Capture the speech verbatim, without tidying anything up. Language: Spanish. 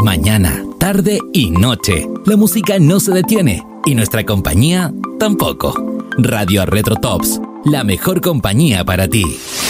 Mañana, tarde y noche. La música no se detiene y nuestra compañía tampoco. Radio Retro Tops, la mejor compañía para ti.